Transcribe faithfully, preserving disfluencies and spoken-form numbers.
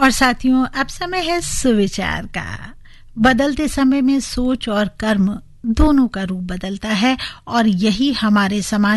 और साथियों, अब समय है सुविचार का। बदलते समय में सोच और कर्म दोनों का रूप बदलता है और यही हमारे समाज